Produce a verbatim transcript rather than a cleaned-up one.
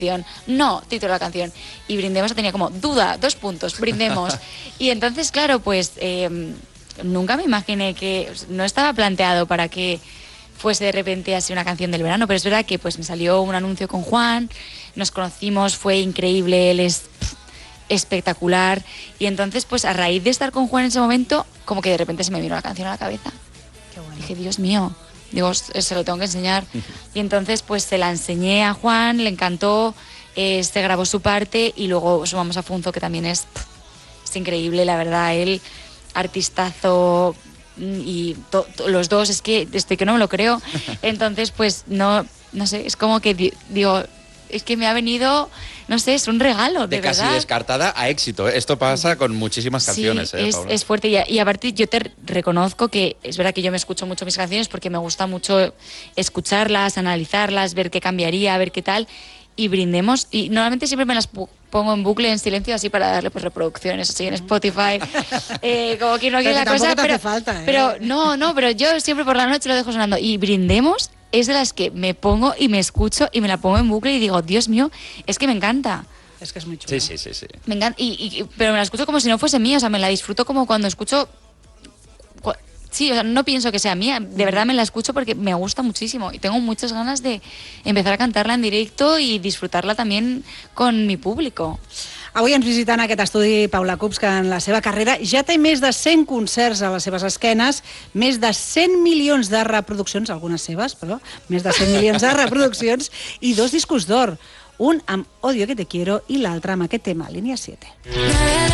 No, título de la canción. Y Brindemos tenía como, duda, dos puntos, brindemos. Y entonces, claro, pues eh, nunca me imaginé que, no estaba planteado para que fuese de repente así una canción del verano, pero es verdad que pues me salió un anuncio con Juan, nos conocimos, fue increíble, él es pff, espectacular. Y entonces, pues a raíz de estar con Juan en ese momento, como que de repente se me vino la canción a la cabeza. Qué bueno. Dije, Dios mío. Digo, se lo tengo que enseñar. Y entonces pues se la enseñé a Juan, le encantó, eh, se grabó su parte y luego sumamos a Funzo, que también es, es increíble, la verdad, él, artistazo, y to, to, los dos, es que estoy que no me lo creo. Entonces pues no, no sé, es como que digo, es que me ha venido, no sé, es un regalo, de, de verdad. casi descartada a éxito. Esto pasa con muchísimas canciones, sí, ¿eh, es, Paula? es fuerte. Y, y aparte yo te reconozco que es verdad que yo me escucho mucho mis canciones porque me gusta mucho escucharlas, analizarlas, ver qué cambiaría, ver qué tal. Y Brindemos, y normalmente siempre me las pongo en bucle, en silencio, así para darle pues reproducciones, así en Spotify, eh, como que no quiere la cosa, te pero, hace falta, ¿eh? pero no, no, pero yo siempre por la noche lo dejo sonando. Y Brindemos es de las que me pongo y me escucho y me la pongo en bucle y digo, Dios mío, es que me encanta. Es que es muy chulo. Sí, sí, sí, sí. Me encanta, y, y, pero me la escucho como si no fuese mía, o sea, me la disfruto como cuando escucho... Sí, o sea, no pienso que sea mía, de verdad me la escucho porque me gusta muchísimo y tengo muchas ganas de empezar a cantarla en directo y disfrutarla también con mi público. Avui ens visita en aquest estudi Paula Cups, que en la seva carrera ja té més de cent concerts a les seves esquenes, més de cent milions de reproduccions, algunes seves, però més de cent milions de reproduccions i dos discos d'or, un amb Odio que te quiero i l'altre amb aquest tema, Línia siete.